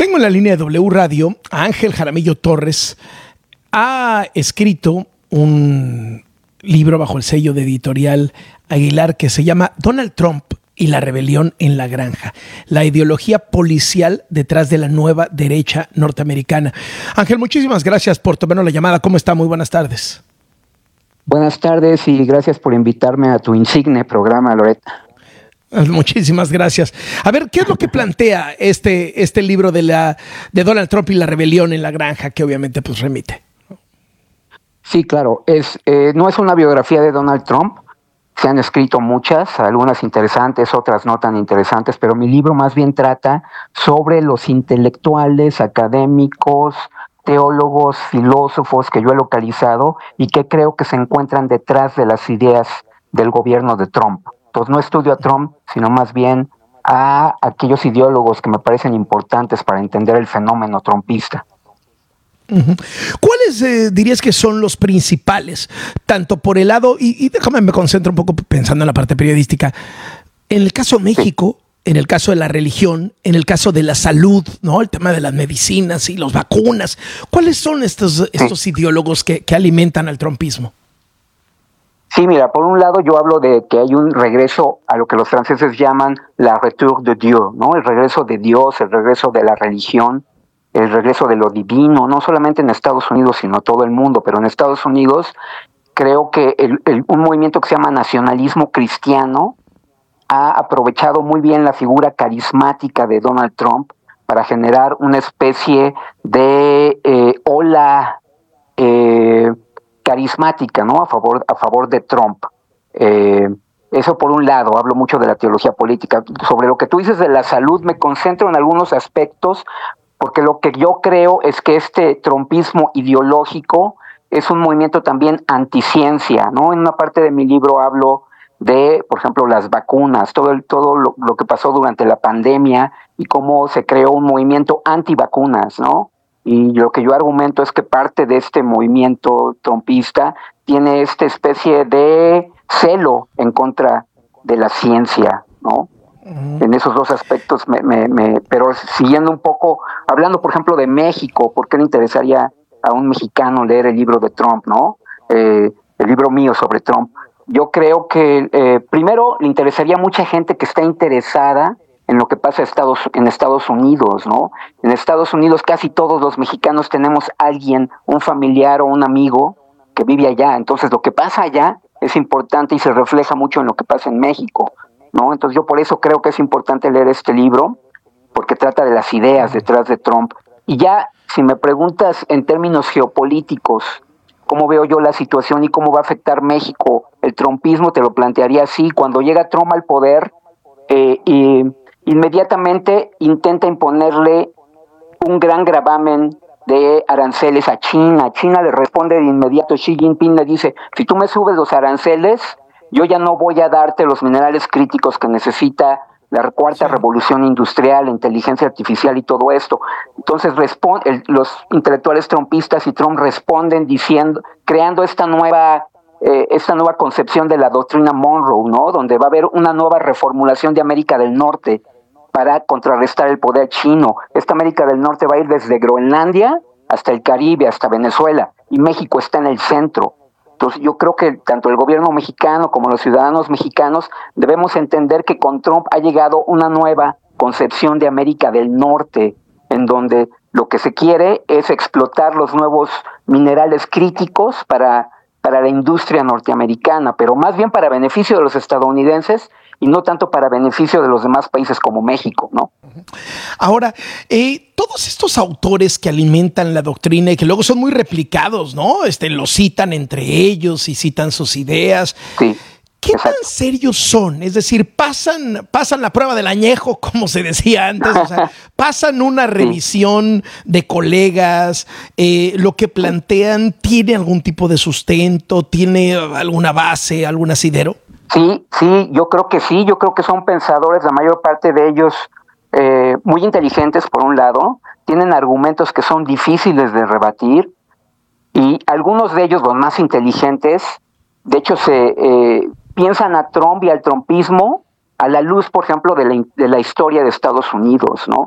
Tengo en la línea de W Radio a Ángel Jaramillo Torres. Ha escrito un libro bajo el sello de Editorial Aguilar que se llama Donald Trump y la rebelión en la granja, la ideología policial detrás de la nueva derecha norteamericana. Ángel, muchísimas gracias por tomarnos la llamada. ¿Cómo está? Muy buenas tardes. Buenas tardes y gracias por invitarme a tu insigne programa, Loretta. Muchísimas gracias. A ver, ¿qué es lo que plantea este libro de Donald Trump y la rebelión en la granja, que obviamente pues remite? Sí, claro. No es una biografía de Donald Trump. Se han escrito muchas, algunas interesantes, otras no tan interesantes, pero mi libro más bien trata sobre los intelectuales, académicos, teólogos, filósofos que yo he localizado y que creo que se encuentran detrás de las ideas del gobierno de Trump. Entonces no estudio a Trump, sino más bien a aquellos ideólogos que me parecen importantes para entender el fenómeno trumpista. Uh-huh. ¿Cuáles dirías que son los principales? Tanto por el lado, y déjame me concentro un poco pensando en la parte periodística, en el caso de México, sí, en el caso de la religión, en el caso de la salud, ¿no? El tema de las medicinas y las vacunas. ¿Cuáles son estos ideólogos que alimentan al trumpismo? Sí, mira, por un lado yo hablo de que hay un regreso a lo que los franceses llaman la retour de Dieu, ¿no? El regreso de Dios, el regreso de la religión, el regreso de lo divino, no solamente en Estados Unidos, sino todo el mundo, pero en Estados Unidos creo que un movimiento que se llama nacionalismo cristiano ha aprovechado muy bien la figura carismática de Donald Trump para generar una especie de ola carismática, ¿no? A favor de Trump. Eso por un lado, hablo mucho de la teología política. Sobre lo que tú dices de la salud, me concentro en algunos aspectos, porque lo que yo creo es que este trumpismo ideológico es un movimiento también anticiencia, ¿no? En una parte de mi libro hablo de, por ejemplo, las vacunas, todo lo que pasó durante la pandemia y cómo se creó un movimiento antivacunas, ¿no? Y lo que yo argumento es que parte de este movimiento trumpista tiene esta especie de celo en contra de la ciencia, ¿no? Uh-huh. En esos dos aspectos, pero siguiendo un poco, hablando por ejemplo de México, ¿por qué le interesaría a un mexicano leer el libro de Trump, ¿no? El libro mío sobre Trump. Yo creo que primero le interesaría a mucha gente que está interesada en lo que pasa en Estados Unidos, ¿no? En Estados Unidos casi todos los mexicanos tenemos alguien, un familiar o un amigo que vive allá. Entonces lo que pasa allá es importante y se refleja mucho en lo que pasa en México, ¿no? Entonces yo por eso creo que es importante leer este libro, porque trata de las ideas detrás de Trump. Y ya, si me preguntas en términos geopolíticos, cómo veo yo la situación y cómo va a afectar México, el trumpismo te lo plantearía así. Cuando llega Trump al poder, inmediatamente intenta imponerle un gran gravamen de aranceles a China. China le responde de inmediato, Xi Jinping le dice, si tú me subes los aranceles, yo ya no voy a darte los minerales críticos que necesita la cuarta revolución industrial, la inteligencia artificial y todo esto. Entonces los intelectuales trumpistas y Trump responden creando esta nueva concepción de la doctrina Monroe, ¿no? Donde va a haber una nueva reformulación de América del Norte para contrarrestar el poder chino. Esta América del Norte va a ir desde Groenlandia hasta el Caribe, hasta Venezuela, y México está en el centro. Entonces yo creo que tanto el gobierno mexicano como los ciudadanos mexicanos debemos entender que con Trump ha llegado una nueva concepción de América del Norte, en donde lo que se quiere es explotar los nuevos minerales críticos para la industria norteamericana, pero más bien para beneficio de los estadounidenses y no tanto para beneficio de los demás países como México, ¿no? Ahora, todos estos autores que alimentan la doctrina y que luego son muy replicados, ¿no? Los citan entre ellos y citan sus ideas. Sí. ¿Qué tan serios son? Es decir, pasan la prueba del añejo, como se decía antes, o sea, pasan una revisión de colegas, lo que plantean, ¿tiene algún tipo de sustento? ¿Tiene alguna base, algún asidero? Sí, yo creo que sí, yo creo que son pensadores, la mayor parte de ellos muy inteligentes por un lado, tienen argumentos que son difíciles de rebatir y algunos de ellos, los más inteligentes, de hecho piensan a Trump y al trumpismo a la luz, por ejemplo, de la historia de Estados Unidos, ¿no?